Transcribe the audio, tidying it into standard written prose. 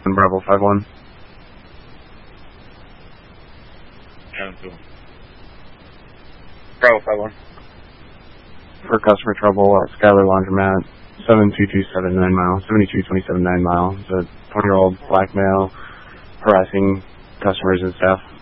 Bravo 5-1. Yeah, 2. Bravo 5-1. For customer trouble at Skylar Laundromat, 72279 mile, 72279 mile. It's a 20-year-old black male harassing customers and staff.